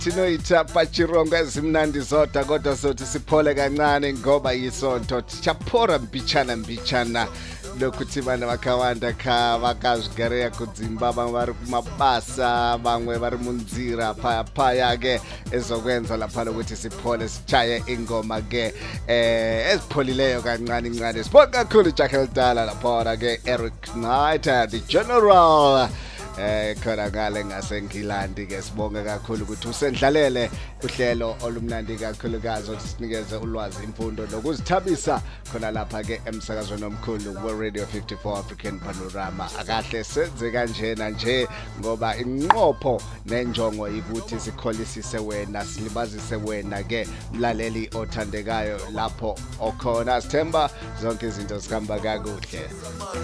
Sinoyitha pachirongo ezimnandi zodwa kodwa sothi siphole kancane ngoba yisonto siyaphora mbichana lokhu thibana bakawanda kha bakazigarea kudzimba bari kumabasa bangwe bari munzira phaya ke ezokwenza lapha ukuthi siphole sichaye ingoma ke ezipholeleyo kancane sibonga kakhulu Jack Eldala lapha ke Eric Knight the General khona ngale ngaseNgilandi ke sibonga kakhulu ukuthi usendlalele uhlelo olumnandi kakhulukazi sinikeze ulwazi imfundo nokuzithabisa khona lapha ke emsakazweni omkhulu we Radio 54 African Panorama akahle senze kanjena nje ngoba inqopho nenjongo ukuthi sikholisise wena silibazise wena ke mlaleli othandekayo lapho okhona sithemba zonke izinto zihamba kakuhle.